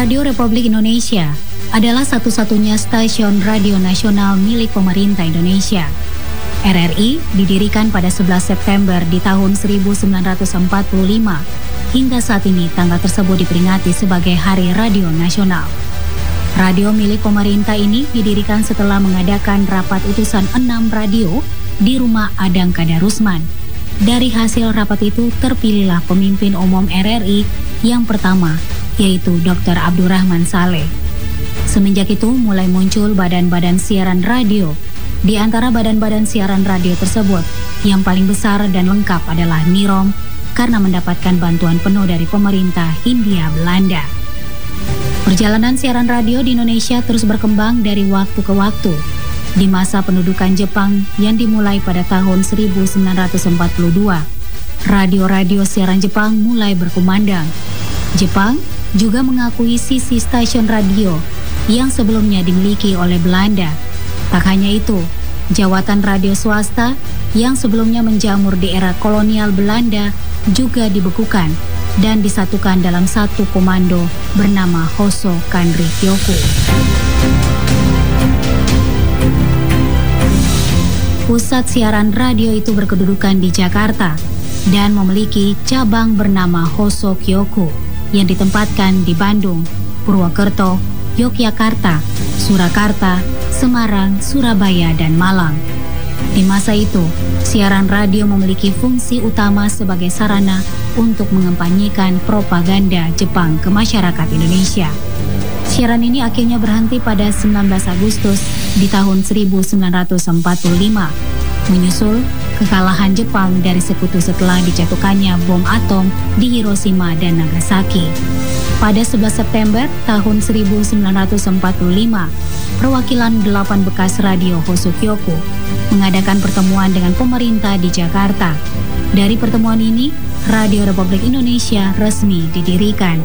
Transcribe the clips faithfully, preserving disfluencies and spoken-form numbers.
Radio Republik Indonesia adalah satu-satunya stasiun radio nasional milik pemerintah Indonesia. R R I didirikan pada sebelas September di tahun seribu sembilan ratus empat puluh lima. Hingga saat ini tanggal tersebut diperingati sebagai Hari Radio Nasional. Radio milik pemerintah ini didirikan setelah mengadakan rapat utusan enam radio di rumah Adang Kadarusman. Dari hasil rapat itu terpilihlah pemimpin umum R R I yang pertama, yaitu Doktor Abdurrahman Saleh. Semenjak itu mulai muncul badan-badan siaran radio. Di antara badan-badan siaran radio tersebut, yang paling besar dan lengkap adalah Nirom karena mendapatkan bantuan penuh dari pemerintah Hindia Belanda. Perjalanan siaran radio di Indonesia terus berkembang dari waktu ke waktu. Di masa pendudukan Jepang yang dimulai pada tahun seribu sembilan ratus empat puluh dua, radio-radio siaran Jepang mulai berkumandang. Jepang juga mengakui sisi stasiun radio yang sebelumnya dimiliki oleh Belanda. Tak hanya itu, jawatan radio swasta yang sebelumnya menjamur di era kolonial Belanda juga dibekukan dan disatukan dalam satu komando bernama Hoso Kanri Kyoku. Pusat siaran radio itu berkedudukan di Jakarta dan memiliki cabang bernama Hoso Kyoku yang ditempatkan di Bandung, Purwokerto, Yogyakarta, Surakarta, Semarang, Surabaya, dan Malang. Di masa itu, siaran radio memiliki fungsi utama sebagai sarana untuk mengempanyekan propaganda Jepang ke masyarakat Indonesia. Siaran ini akhirnya berhenti pada sembilan belas Agustus di tahun seribu sembilan ratus empat puluh lima, menyusul kekalahan Jepang dari sekutu setelah dijatuhkannya bom atom di Hiroshima dan Nagasaki. Pada sebelas September tahun seribu sembilan ratus empat puluh lima, perwakilan delapan bekas radio Hoso Kyoku mengadakan pertemuan dengan pemerintah di Jakarta. Dari pertemuan ini, Radio Republik Indonesia resmi didirikan.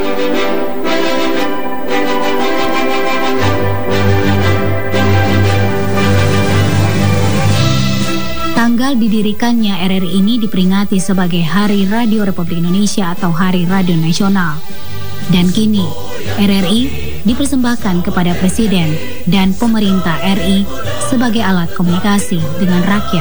Tanggal didirikannya R R I ini diperingati sebagai Hari Radio Republik Indonesia atau Hari Radio Nasional. Dan kini, R R I dipersembahkan kepada Presiden dan pemerintah R I sebagai alat komunikasi dengan rakyat.